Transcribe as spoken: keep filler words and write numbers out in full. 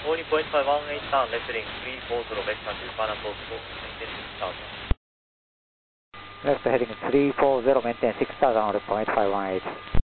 Boeing point five one eight down, left heading three four zero, vector two, final post four, maintain six thousand. Left heading three four zero, maintain six thousand, point five one eight.